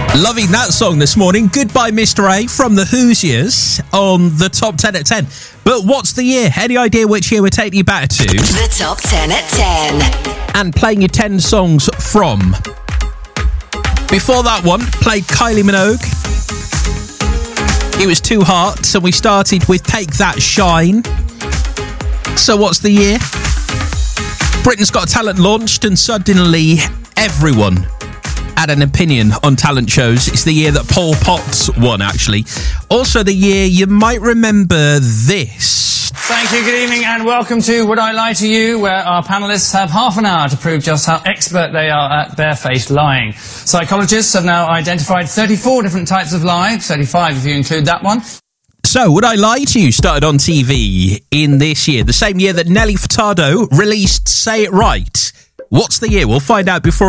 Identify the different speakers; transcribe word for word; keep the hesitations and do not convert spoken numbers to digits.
Speaker 1: Loving that song this morning. Goodbye, Mister A from the Hoosiers on the Top ten at ten. But what's the year? Any idea which year we're taking you back to?
Speaker 2: The Top ten at ten.
Speaker 1: And playing you ten songs from. Before that one, played Kylie Minogue. It was Too Hot, so we started with Take That Shine. So what's the year? Britain's Got Talent launched and suddenly everyone had an opinion on talent shows. It's the year that Paul Potts won, actually. Also the year you might remember this.
Speaker 3: Thank you, good evening, and welcome to Would I Lie to You, where our panellists have half an hour to prove just how expert they are at barefaced lying. Psychologists have now identified thirty-four different types of lie, thirty-five if you include that one.
Speaker 1: So, Would I Lie to You started on T V in this year, the same year that Nelly Furtado released Say It Right. What's the year? We'll find out before